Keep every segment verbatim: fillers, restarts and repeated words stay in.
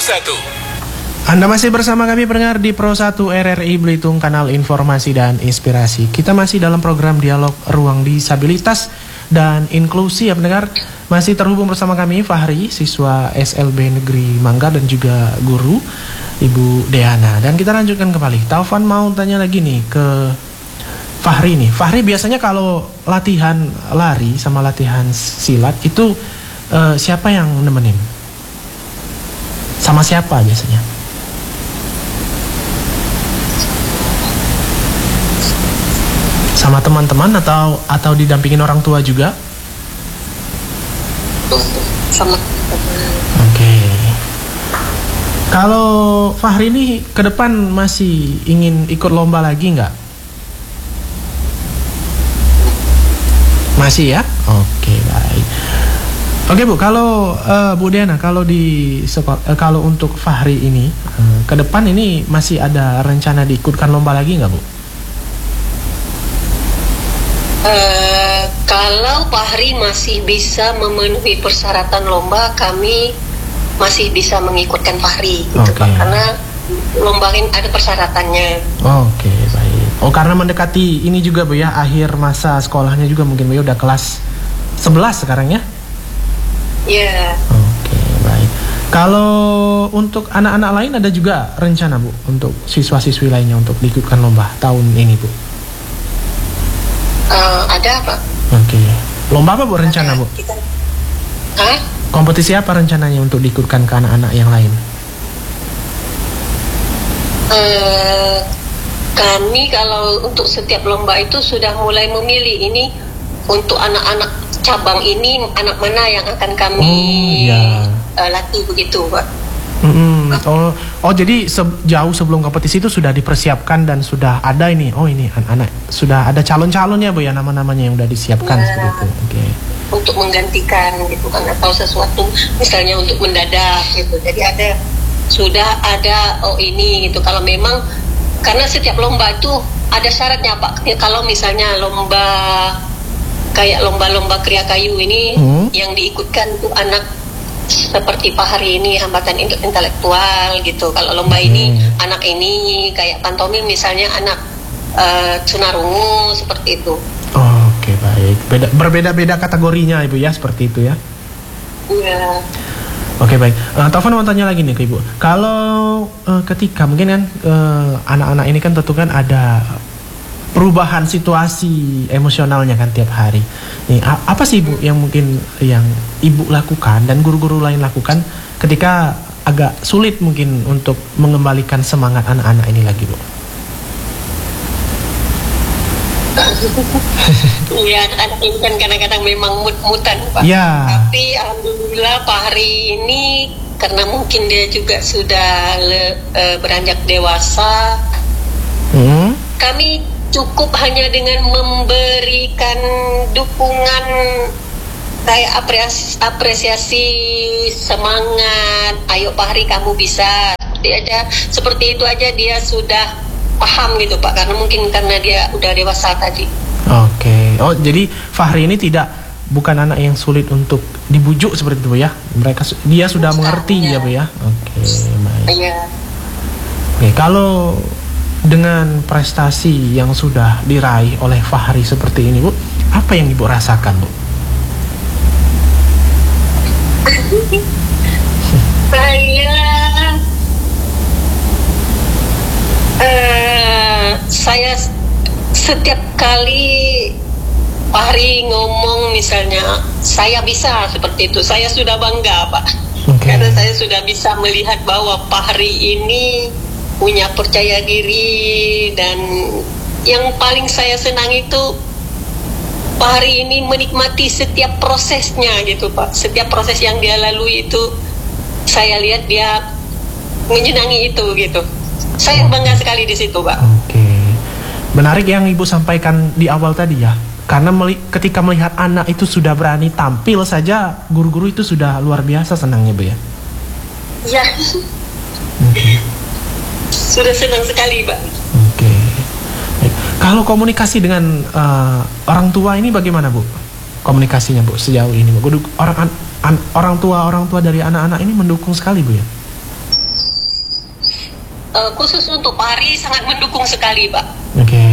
satu. Anda masih bersama kami pendengar di Pro satu R R I Belitung, kanal informasi dan inspirasi. Kita masih dalam program dialog ruang disabilitas dan inklusi ya pendengar. Masih terhubung bersama kami Fahri, siswa S L B Negeri Manggar, dan juga guru Ibu Deana. Dan kita lanjutkan kembali. Taufan mau tanya lagi nih ke Fahri nih. Fahri, biasanya kalau latihan lari sama latihan silat itu uh, siapa yang nemenin? Sama siapa biasanya? Sama teman-teman atau atau didampingin orang tua juga? Sama. Oke. Okay. Kalau Fahri ini ke depan masih ingin ikut lomba lagi nggak? Masih ya? Oke, baik. Oke Bu, kalau uh, Bu Deana, kalau di sekolah, uh, kalau untuk Fahri ini uh, ke depan ini masih ada rencana diikutkan lomba lagi nggak Bu? Uh, kalau Fahri masih bisa memenuhi persyaratan lomba, kami masih bisa mengikutkan Fahri, gitu okay. Pak. Karena lomba ini ada persyaratannya. Oke, okay, baik. Oh, karena mendekati ini juga Bu ya, akhir masa sekolahnya juga mungkin Bu ya, udah kelas sebelas sekarang ya? Iya. Yeah. Oke, okay, baik. Kalau untuk anak-anak lain ada juga rencana Bu untuk siswa-siswi lainnya untuk diikutkan lomba tahun ini Bu? Uh, ada Pak. Oke. Okay. Lomba apa Bu rencana Bu? Kita... Hah? Kompetisi apa rencananya untuk diikutkan ke anak-anak yang lain? Uh, kami kalau untuk setiap lomba itu sudah mulai memilih ini untuk anak-anak cabang ini, anak mana yang akan kami oh, iya. uh, latih begitu Pak. Mm-hmm. Oh, oh jadi se- jauh sebelum kompetisi itu sudah dipersiapkan dan sudah ada ini. Oh ini anak-anak sudah ada calon-calonnya Bu ya, nama-namanya yang sudah disiapkan ya, seperti itu. Oke. Okay. Untuk menggantikan gitu kan, atau sesuatu misalnya untuk mendadak gitu. Jadi ada sudah ada oh ini gitu. Kalau memang karena setiap lomba itu ada syaratnya Pak. Kalau misalnya lomba kayak lomba-lomba kriya kayu ini hmm. yang diikutkan itu anak seperti Pak Hari ini hambatan intelektual gitu. Kalau lomba hmm. ini anak ini kayak pantomim misalnya anak uh, tunarungu seperti itu. Oh, oke, okay, baik. Beda, berbeda-beda kategorinya Ibu ya, seperti itu ya. Iya. Oke, okay, baik. Uh, Taufan mau tanya lagi nih ke Ibu. Kalau uh, ketika mungkin kan uh, anak-anak ini kan tentu kan ada perubahan situasi emosionalnya kan tiap hari. Nih, apa sih Bu yang mungkin yang Ibu lakukan dan guru-guru lain lakukan ketika agak sulit mungkin untuk mengembalikan semangat anak-anak ini lagi Bu? Iya, anak-anak ini kan kadang-kadang memang mut-mutan Pak. Ya. Tapi alhamdulillah Pak Hari ini karena mungkin dia juga sudah le, e, beranjak dewasa. Hmm. Kami cukup hanya dengan memberikan dukungan kayak apresiasi, apresiasi semangat, ayo Pak Hari kamu bisa, seperti aja, seperti itu aja dia sudah paham gitu Pak, karena mungkin karena dia udah dewasa tadi. Oke, okay. Oh jadi Fahri ini tidak bukan anak yang sulit untuk dibujuk seperti itu Bu ya, mereka dia sudah Bukan, mengerti ya, ya Bu ya. Oke, okay, baik. Iya. Oke, okay, kalau dengan prestasi yang sudah diraih oleh Fahri seperti ini Bu, apa yang Ibu rasakan Bu? Saya uh, saya setiap kali Fahri ngomong misalnya saya bisa seperti itu, saya sudah bangga Pak. Okay. Karena saya sudah bisa melihat bahwa Fahri ini punya percaya diri, dan yang paling saya senang itu Pak Hari ini menikmati setiap prosesnya gitu Pak. Setiap proses yang dia lalui itu saya lihat dia menyenangi itu gitu. Saya bangga sekali di situ Pak. Oke, okay. Menarik yang Ibu sampaikan di awal tadi ya. Karena meli- ketika melihat anak itu sudah berani tampil saja, guru-guru itu sudah luar biasa senangnya Bu ya. Iya. Okay. Sudah senang sekali Pak. Oke. Okay. Kalau komunikasi dengan uh, orang tua ini bagaimana Bu? Komunikasinya Bu sejauh ini Bu. Orang an, an, orang tua orang tua dari anak-anak ini mendukung sekali Bu ya. uh, khusus untuk Fahri sangat mendukung sekali, Pak. Oke. Okay.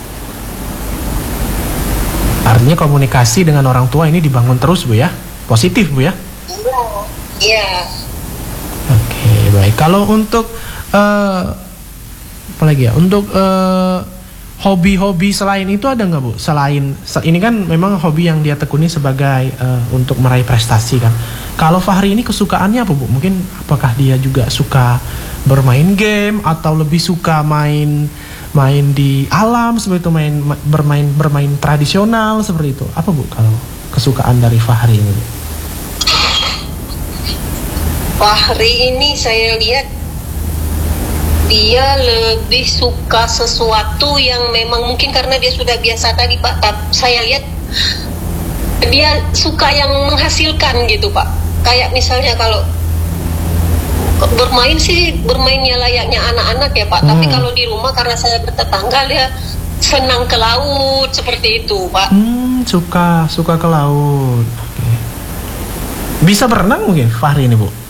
Artinya komunikasi dengan orang tua ini dibangun terus, Bu ya? Positif, Bu ya? Iya. Oke, okay, baik. Kalau untuk uh, apa lagi ya? Untuk uh, hobi-hobi selain itu ada nggak, Bu? Selain ini kan memang hobi yang dia tekuni sebagai uh, untuk meraih prestasi kan. Kalau Fahri ini kesukaannya apa, Bu? Mungkin apakah dia juga suka bermain game atau lebih suka main main di alam seperti itu, main bermain bermain tradisional seperti itu? Apa, Bu, kalau kesukaan dari Fahri ini, Bu? Fahri ini saya lihat dia lebih suka sesuatu yang memang mungkin karena dia sudah biasa tadi, Pak. Saya lihat dia suka yang menghasilkan gitu, Pak. Kayak misalnya kalau bermain sih bermainnya layaknya anak-anak ya, Pak. Hmm. Tapi kalau di rumah karena saya bertetangga, dia senang ke laut seperti itu, Pak. Hmm, suka suka ke laut. Oke. Bisa berenang mungkin Fahri ini, Bu?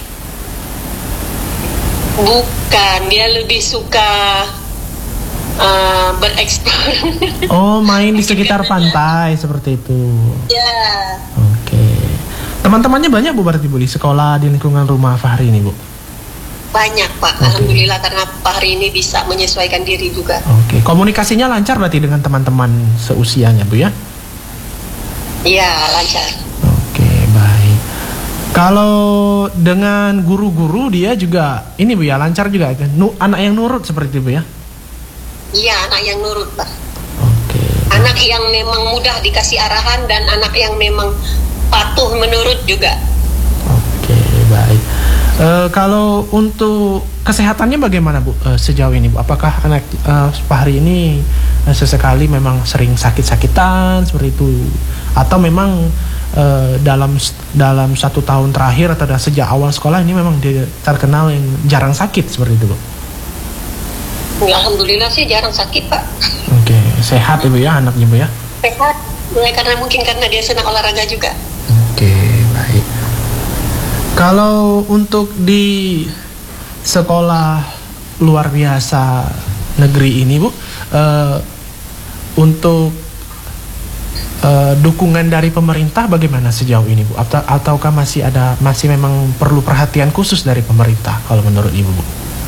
Bukan, dia lebih suka uh, bereksplor. Oh, main di sekitar pantai seperti itu. Ya. Oke. Teman-temannya banyak, Bu, berarti, Bu, di sekolah, di lingkungan rumah Fahri ini, Bu? Banyak, Pak. Okay. Alhamdulillah karena Fahri ini bisa menyesuaikan diri juga. Oke. Komunikasinya lancar berarti dengan teman-teman seusianya, Bu ya? Iya, lancar. Oke, baik. Kalau dengan guru-guru dia juga ini, Bu ya, lancar juga kan? Nu, anak yang nurut seperti itu, Bu ya? Iya, anak yang nurut, Pak. Oke. Anak yang memang mudah dikasih arahan dan anak yang memang patuh menurut juga. Oke, baik. E, kalau untuk kesehatannya bagaimana, Bu, e, sejauh ini, Bu? Apakah anak e, Fahri ini e, sesekali memang sering sakit-sakitan seperti itu, atau memang e, dalam dalam satu tahun terakhir atau sejak awal sekolah ini memang dia terkenal yang jarang sakit seperti itu, Bu? Ya, alhamdulillah sih jarang sakit, Pak. Oke, sehat ya, Bu ya, anaknya, Bu ya? Sehat, ya, karena mungkin karena dia senang olahraga juga. Oke, baik. Kalau untuk di sekolah luar biasa negeri ini, Bu, uh, untuk uh, dukungan dari pemerintah bagaimana sejauh ini, Bu? Atau ataukah masih ada masih memang perlu perhatian khusus dari pemerintah kalau menurut Ibu, Bu?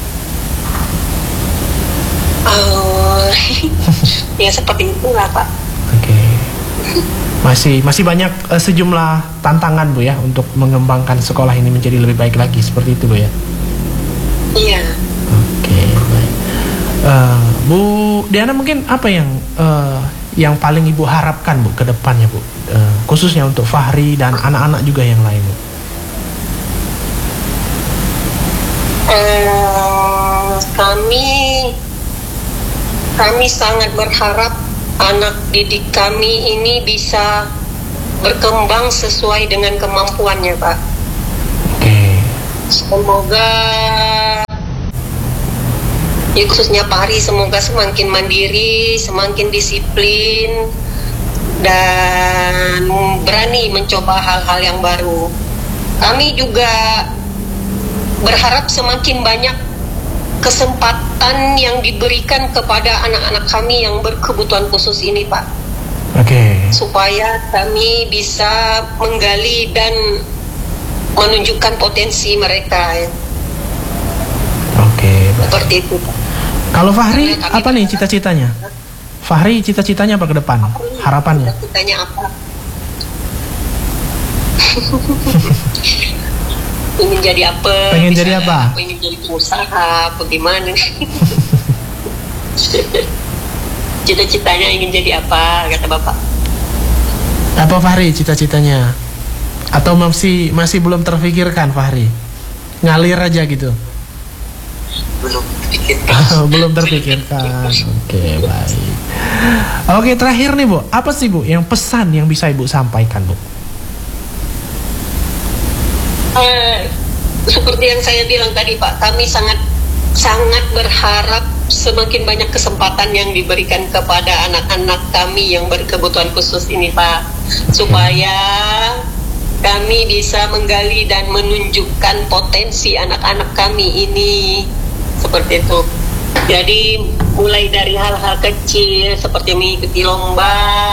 Uh, ya seperti itulah, Pak. Oke. Masih masih banyak uh, sejumlah tantangan, Bu ya, untuk mengembangkan sekolah ini menjadi lebih baik lagi seperti itu, Bu ya. Iya. Oke, baik. Uh, Bu Diana, mungkin apa yang uh, yang paling Ibu harapkan, Bu, ke depannya, Bu, uh, khususnya untuk Fahri dan anak-anak juga yang lain, Bu? Uh, kami kami sangat berharap anak didik kami ini bisa berkembang sesuai dengan kemampuannya, Pak. Oke. Semoga, ya khususnya Fahri, semoga semakin mandiri, semakin disiplin, dan berani mencoba hal-hal yang baru. Kami juga berharap semakin banyak kesempatan yang diberikan kepada anak-anak kami yang berkebutuhan khusus ini, Pak. Oke. Okay. Supaya kami bisa menggali dan menunjukkan potensi mereka. Ya. Oke. Okay, seperti itu, Pak. Kalau Fahri, apa nih cita-citanya? Fahri, cita-citanya apa ke depan? Harapannya? Cita-citanya apa? Ingin jadi apa? Pengen jadi apa? Aku ingin jadi pengusaha, bagaimana? Cita-citanya ingin jadi apa, kata Bapak? Apa Fahri cita-citanya? Atau masih masih belum terfikirkan, Fahri? Ngalir aja gitu? Belum terfikirkan. Belum terfikirkan. Oke, baik. Oke, terakhir nih, Bu, apa sih, Bu, yang pesan yang bisa Ibu sampaikan, Bu? Uh, seperti yang saya bilang tadi, Pak, kami sangat sangat berharap semakin banyak kesempatan yang diberikan kepada anak-anak kami yang berkebutuhan khusus ini, Pak, supaya kami bisa menggali dan menunjukkan potensi anak-anak kami ini seperti itu. Jadi mulai dari hal-hal kecil seperti mengikuti lomba,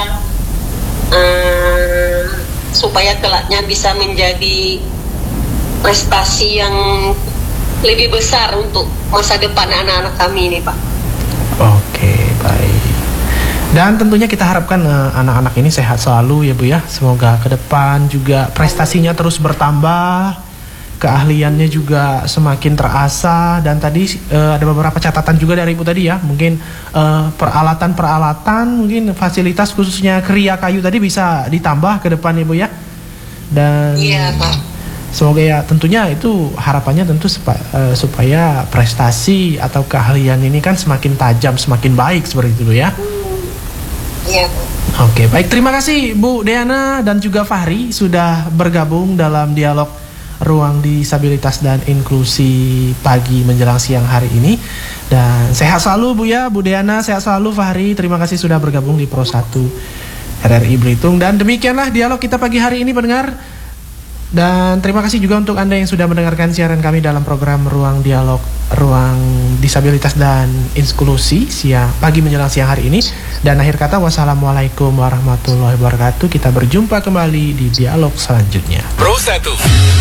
uh, supaya kelaknya bisa menjadi prestasi yang lebih besar untuk masa depan anak-anak kami ini, Pak. Oke, baik. Dan tentunya kita harapkan uh, anak-anak ini sehat selalu ya Bu ya. Semoga ke depan juga prestasinya terus bertambah, keahliannya juga semakin terasah. Dan tadi uh, ada beberapa catatan juga dari Ibu tadi ya. Mungkin uh, peralatan-peralatan, mungkin fasilitas khususnya kriya kayu tadi bisa ditambah ke depan ya Bu ya. Dan iya, Pak. Semoga ya tentunya itu harapannya tentu supaya, uh, supaya prestasi atau keahlian ini kan semakin tajam, semakin baik seperti itu ya. Iya. Oke, baik, terima kasih Bu Deana dan juga Fahri sudah bergabung dalam dialog Ruang Disabilitas dan Inklusi pagi menjelang siang hari ini. Dan sehat selalu Bu ya, Bu Deana, sehat selalu Fahri. Terima kasih sudah bergabung di Pro satu R R I Belitung. Dan demikianlah dialog kita pagi hari ini pendengar. Dan terima kasih juga untuk Anda yang sudah mendengarkan siaran kami dalam program Ruang Dialog Ruang Disabilitas dan Inklusi siang pagi menjelang siang hari ini. Dan akhir kata, wassalamualaikum warahmatullahi wabarakatuh. Kita berjumpa kembali di dialog selanjutnya. Pro satu